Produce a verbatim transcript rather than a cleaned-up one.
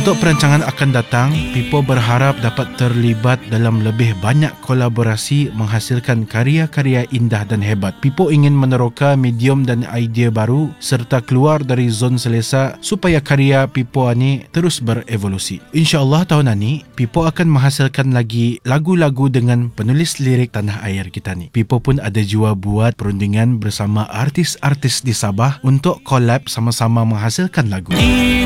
Untuk perancangan akan datang, Pipo berharap dapat terlibat dalam lebih banyak kolaborasi menghasilkan karya-karya indah dan hebat. Pipo ingin meneroka medium dan idea baru serta keluar dari zon selesa supaya karya Pipo ni terus berevolusi. InsyaAllah tahun ini, Pipo akan menghasilkan lagi lagu-lagu dengan penulis lirik tanah air kita ni. Pipo pun ada jua buat perundingan bersama artis-artis di Sabah untuk collab sama-sama menghasilkan lagu.